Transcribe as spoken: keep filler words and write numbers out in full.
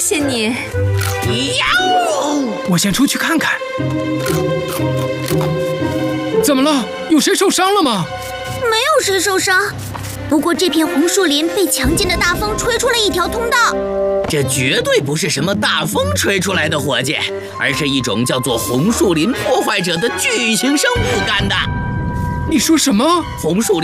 谢你。 呀！ 我先出去看看。怎么了？有谁受伤了吗？ 没有谁受伤，不过这片红树林被强劲的大风吹出了一条通道。 这绝对不是什么大风吹出来的火箭，而是一种叫做红树林破坏者的巨型生物干的。 你说什么？ 红树林